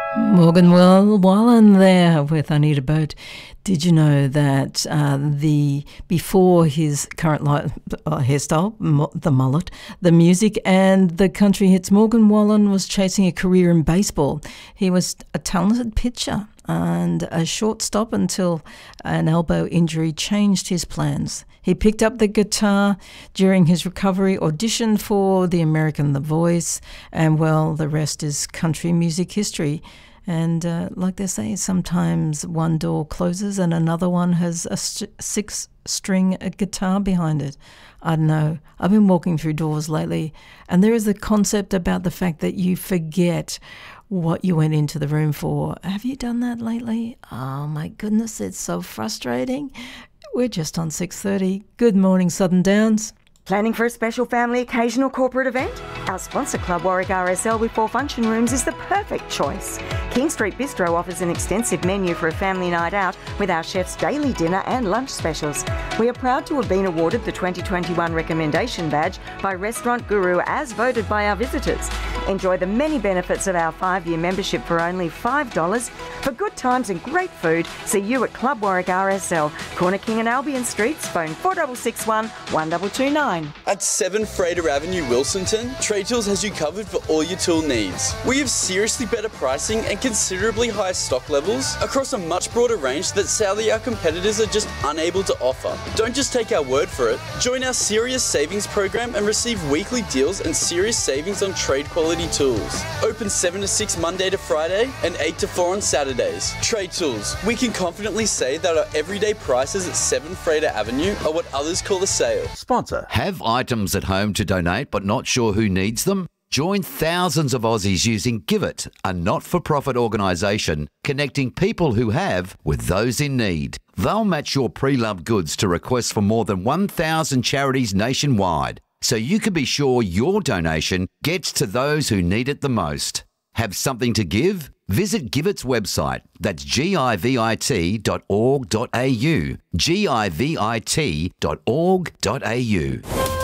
Morgan Wallen there with I Need a Boat. Did you know that before his current hairstyle, the mullet, the music and the country hits, Morgan Wallen was chasing a career in baseball. He was a talented pitcher, and a short stop until an elbow injury changed his plans. He picked up the guitar during his recovery, auditioned for the American The Voice, and well, the rest is country music history. And like they say, sometimes one door closes and another one has a six-string guitar behind it. I don't know. I've been walking through doors lately, and there is a concept about the fact that you forget what you went into the room for. Have you done that lately? Oh, my goodness, it's so frustrating. We're just on 6:30. Good morning, Southern Downs. Planning for a special family occasion or corporate event? Our sponsor Club Warwick RSL with 4 function rooms is the perfect choice. King Street Bistro offers an extensive menu for a family night out with our chef's daily dinner and lunch specials. We are proud to have been awarded the 2021 Recommendation Badge by Restaurant Guru as voted by our visitors. Enjoy the many benefits of our 5-year membership for only $5. For good times and great food, see you at Club Warwick RSL, Corner King and Albion Streets, phone 4661 1229. At 7 Freighter Avenue, Wilsonton, Trade Tools has you covered for all your tool needs. We have seriously better pricing and considerably higher stock levels across a much broader range that sadly our competitors are just unable to offer. Don't just take our word for it. Join our Serious Savings program and receive weekly deals and serious savings on trade quality tools. Open 7 to 6 Monday to Friday and 8 to 4 on Saturdays. Trade Tools. We can confidently say that our everyday prices at 7 Freighter Avenue are what others call a sale. Sponsor. Have items at home to donate but not sure who needs them? Join thousands of Aussies using Give It, a not-for-profit organisation connecting people who have with those in need. They'll match your pre-loved goods to requests from more than 1,000 charities nationwide, so you can be sure your donation gets to those who need it the most. Have something to give? Visit Give It's website. That's givit.org.au. givit.org.au.